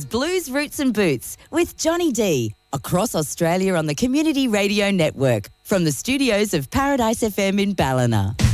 Blues, Roots and Boots with Johnny D across Australia on the Community Radio Network from the studios of Paradise FM in Ballina.